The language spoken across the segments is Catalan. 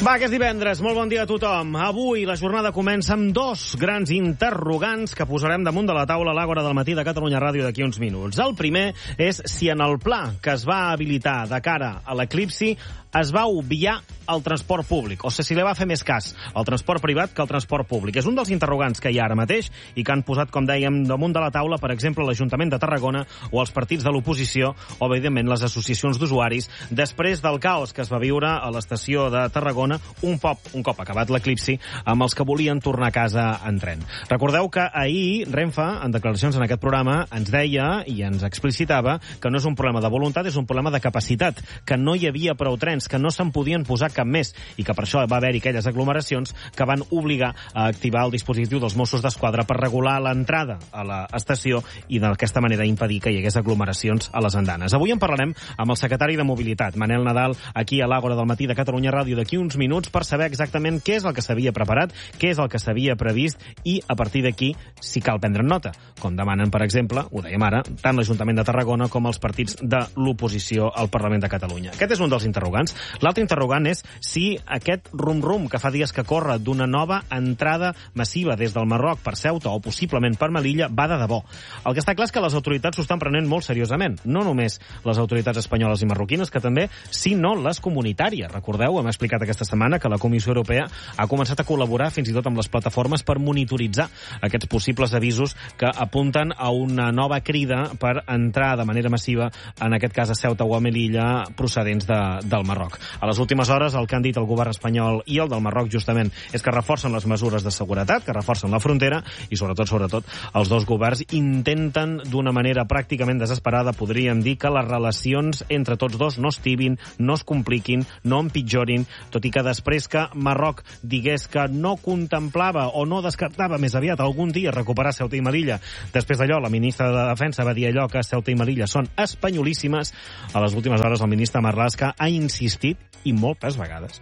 Va, que és divendres. Molt bon dia a tothom. Avui la jornada comença amb dos grans interrogants que posarem damunt de la taula a l'Àgora del matí de Catalunya Ràdio d'aquí uns minuts. El primer és si en el pla que es va habilitar de cara a l'eclipsi es va obviar el transport públic, o si li va fer més cas el transport privat que el transport públic. És un dels interrogants que hi ha ara mateix i que han posat, com dèiem, damunt de la taula, per exemple, l'Ajuntament de Tarragona o els partits de l'oposició o, evidentment, les associacions d'usuaris després del caos que es va viure a l'estació de Tarragona un cop acabat l'eclipsi amb els que volien tornar a casa en tren. Recordeu que ahir Renfe, en declaracions en aquest programa, ens deia i ens explicitava que no és un problema de voluntat, és un problema de capacitat, que no hi havia prou trens, que no se'n podien posar cap més i que per això va haver-hi aquelles aglomeracions que van obligar a activar el dispositiu dels Mossos d'Esquadra per regular l'entrada a l'estació i d'aquesta manera impedir que hi hagués aglomeracions a les andanes. Avui en parlarem amb el secretari de Mobilitat, Manel Nadal, aquí a l'Àgora del matí de Catalunya Ràdio d'aquí uns minuts per saber exactament què és el que s'havia preparat, què és el que s'havia previst i, a partir d'aquí, si cal prendre nota, com demanen, per exemple, ho dèiem ara, tant l'Ajuntament de Tarragona com els partits de l'oposició al Parlament de Catalunya. Aquest és un dels interrogants. L'altre interrogant és si aquest rum-rum que fa dies que corre d'una nova entrada massiva des del Marroc per Ceuta o possiblement per Melilla va de debò. El que està clar és que les autoritats s'ho estan prenent molt seriosament. No només les autoritats espanyoles i marroquines, que també, sinó les comunitàries. Recordeu, hem explicat aquesta setmana que la Comissió Europea ha començat a col·laborar fins i tot amb les plataformes per monitoritzar aquests possibles avisos que apunten a una nova crida per entrar de manera massiva, en aquest cas a Ceuta o a Melilla, procedents del Marroc. A les últimes hores el que han dit el govern espanyol i el del Marroc justament és que reforcen les mesures de seguretat, que reforcen la frontera i sobretot els dos governs intenten d'una manera pràcticament desesperada, podríem dir, que les relacions entre tots dos no estibin, no es compliquin, no empitjorin, tot i que després que Marroc digués que no contemplava o no descartava més aviat algun dia recuperar Ceuta i Melilla. Després d'allò, la ministra de Defensa va dir allò que Ceuta i Melilla són espanyolíssimes. A les últimes hores el ministre Marlaska ha insistit i moltes vegades,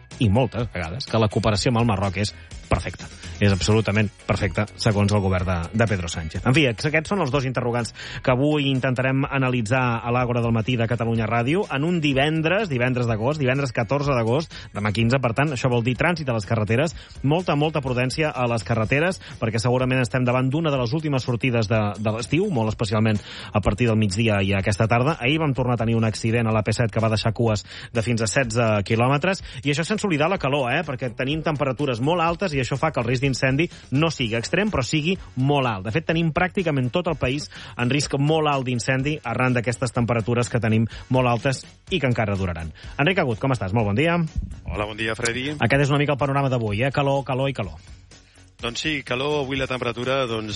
que la cooperació amb el Marroc és perfecta. És absolutament perfecta, segons el govern de Pedro Sánchez. En fi, aquests són els dos interrogants que avui intentarem analitzar a l'Àgora del matí de Catalunya Ràdio en un divendres d'agost, divendres 14 d'agost, demà 15, per tant, això vol dir trànsit a les carreteres, molta prudència a les carreteres, perquè segurament estem davant d'una de les últimes sortides de l'estiu, molt especialment a partir del migdia i aquesta tarda. Ahir vam tornar a tenir un accident a l'AP7 que va deixar cues de fins a 16 quilòmetres, i això sense oblidar la calor, perquè tenim temperatures molt altes i això fa que el risc d'incendi no sigui extrem, però sigui molt alt. De fet, tenim pràcticament tot el país en risc molt alt d'incendi arran d'aquestes temperatures que tenim molt altes i que encara duraran. Enric Agut, com estàs? Molt bon dia. Hola, bon dia, Freddy. Aquest és una mica el panorama d'avui, calor i calor. Doncs sí, calor. Avui la temperatura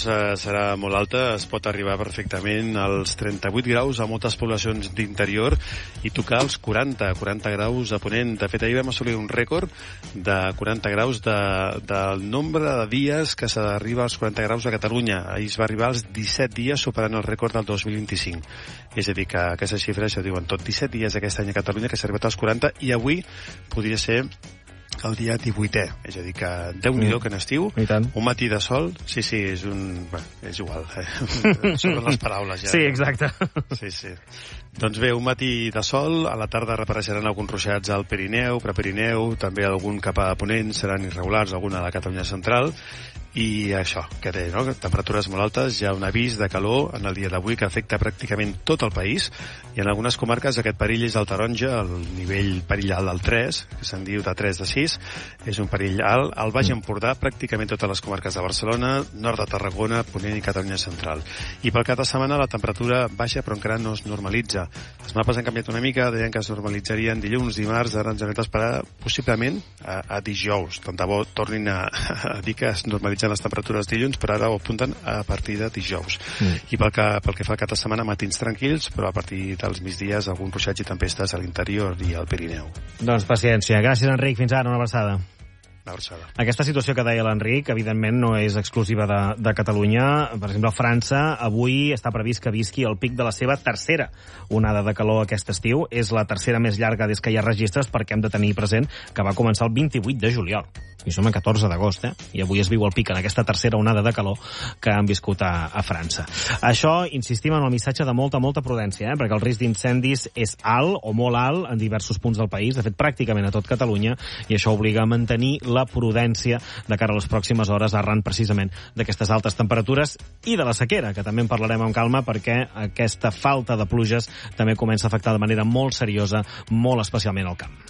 serà molt alta, es pot arribar perfectament als 38 graus a moltes poblacions d'interior i tocar els 40 graus a Ponent. De fet, ahir vam assolir un rècord de 40 graus del nombre de dies que s'arriba als 40 graus a Catalunya. Ahir es va arribar als 17 dies, superant el rècord del 2025. És a dir, que aquesta xifra, això diuen tot, 17 dies aquest any a Catalunya que s'ha arribat als 40, i avui podria ser el dia 18è, és a dir, que Déu-n'hi-do que n'estiu, un matí de sol, sí, és igual, són les paraules ja. Sí, exacte. Sí. Doncs bé, un matí de sol, a la tarda reapareixeran alguns ruixats al Pirineu, Prepirineu, també algun cap a Ponent, seran irregulars, alguna a la Catalunya central, i això, que té, no? Temperatures molt altes, hi ha un avís de calor en el dia d'avui que afecta pràcticament tot el país, i en algunes comarques aquest perill és el taronja, el nivell perill alt del 3, que se'n diu de 3 de 6, és un perill alt. Al Baix Empordà, pràcticament totes les comarques de Barcelona, nord de Tarragona, Ponent i Catalunya central. I pel cap de setmana la temperatura baixa, però encara no es normalitza. Els mapes han canviat una mica, deien que es normalitzarien dilluns, dimarts, ara ens hem d'esperar possiblement a dijous. Tant de bo tornin a dir que es normalitzen les temperatures dilluns, però ara ho apunten a partir de dijous. I pel que fa al cap de setmana, matins tranquils, però a partir dels migdies alguns ruixats i tempestes a l'interior i al Pirineu. Doncs paciència. Gràcies, Enric. Fins ara. Una abraçada. una abraçada. Aquesta situació que deia l'Enric, evidentment, no és exclusiva de Catalunya. Per exemple, a França, avui està previst que visqui el pic de la seva tercera onada de calor aquest estiu. És la tercera més llarga des que hi ha registres, perquè hem de tenir present que va començar el 28 de juliol. I som a 14 d'agost, I avui es viu el pic en aquesta tercera onada de calor que han viscut a França. Això, insistim en el missatge de molta prudència, perquè el risc d'incendis és alt o molt alt en diversos punts del país, de fet, pràcticament a tot Catalunya, i això obliga a mantenir la prudència de cara a les pròximes hores arran precisament d'aquestes altes temperatures i de la sequera, que també en parlarem amb calma, perquè aquesta falta de pluges també comença a afectar de manera molt seriosa, molt especialment al camp.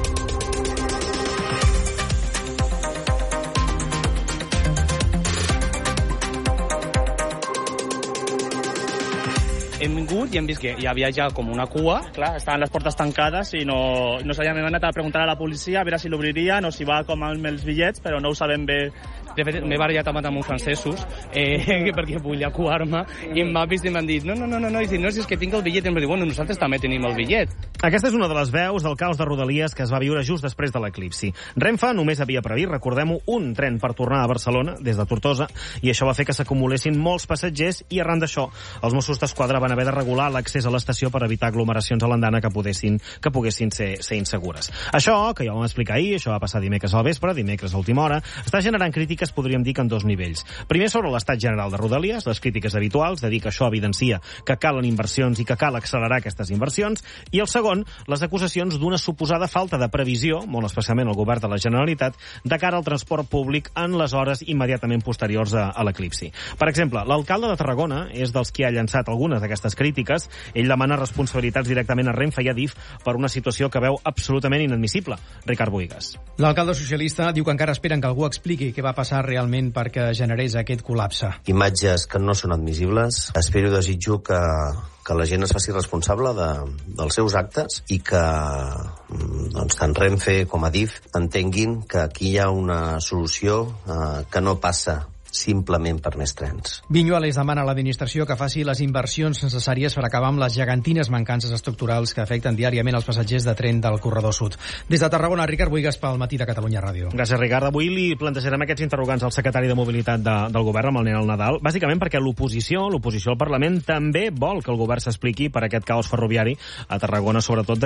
Hem vingut i hem vist que hi havia ja com una cua. Clar, estaven les portes tancades i no sabíem, hem anat a preguntar a la policia a veure si l'obririen o si va com amb els bitllets, però no ho sabem bé. De fet, m'he barallat amb uns francesos perquè vull acuar-me i m'ha vist i m'han dit no, i si no, si és que tinc el bitllet, i em diu, bueno, nosaltres també tenim el bitllet. Aquesta és una de les veus del caos de Rodalies que es va viure just després de l'eclipsi. Renfe només havia previst, recordem-ho, un tren per tornar a Barcelona des de Tortosa, i això va fer que s'acumulessin molts passatgers, i arran d'això els Mossos d'Esquadra van haver de regular l'accés a l'estació per evitar aglomeracions a l'andana que poguessin ser insegures. Això, que ja ho vam explicar ahir, això va passar dimecres al vespre, dimecres a última hora, està generant crítiques, podríem dir que en dos nivells. Primer, sobre l'estat general de Rodalies, les crítiques habituals, de dir que això evidencia que calen inversions i que cal accelerar aquestes inversions, i el segon, les acusacions d'una suposada falta de previsió, molt especialment el govern de la Generalitat, de cara al transport públic en les hores immediatament posteriors a l'eclipsi. Per exemple, l'alcalde de Tarragona és dels qui ha llançat algunes d'aquestes crítiques. Ell demana responsabilitats directament a Renfe i a DIF per una situació que veu absolutament inadmissible. Ricard Bohigas. L'alcalde socialista diu que encara esperen que algú expliqui què va passar realment perquè generés aquest col·lapse. Imatges que no són admissibles. Espero i desitjo que la gent es faci responsable dels seus actes i que tant Renfe com Adif entenguin que aquí hi ha una solució que no passa simplement per més trens. Vinyuales demana a l'administració que faci les inversions necessàries per acabar amb les gegantines mancances estructurals que afecten diàriament els passatgers de tren del corredor sud. Des de Tarragona, Ricard Bohigas pel Matí de Catalunya Ràdio. Gràcies, Ricard. Avui li plantejarem aquests interrogants al secretari de Mobilitat del govern, amb el nen al Nadal, bàsicament perquè l'oposició al Parlament també vol que el govern s'expliqui per aquest caos ferroviari a Tarragona, sobretot